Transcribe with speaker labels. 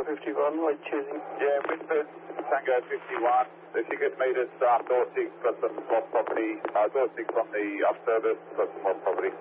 Speaker 1: 51, white chasing.
Speaker 2: Yeah, Windbird, Tango 51. If you could meet us, door 6, got some lost property. Door 6 on the up service, got some lost property.